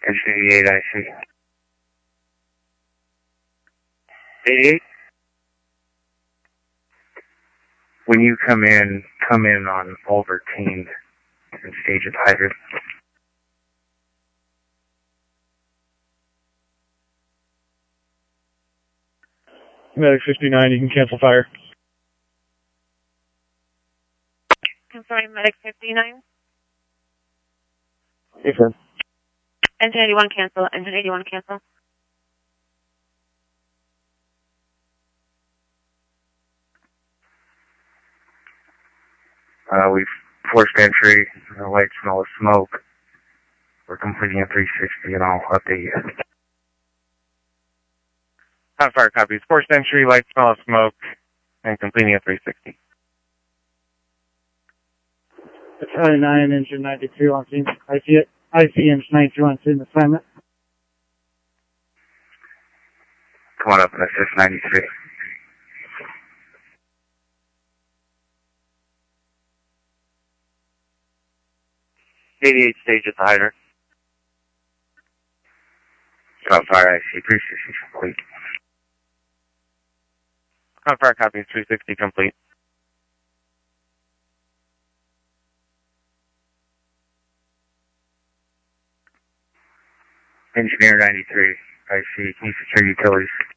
Engine 88, I see. 88? When you come in on overtained and stage of hydrant. Medic 59, you can cancel fire. Confirming Medic 59. Affirm. Engine 81 cancel. Engine 81 cancel. We've forced entry, light smell of smoke. We're completing a 360 and I'll update you. Fire copies. Forced entry, light smell of smoke, and completing a 360. Battalion 9, Engine 92 on scene. I see it. I see Engine 92 on scene assignment. Come on up and assist 93. Stage at the hydrant. Fire, I see 360 complete. Fire copies. 360 complete. Engineer 93, I see. Can you secure utilities?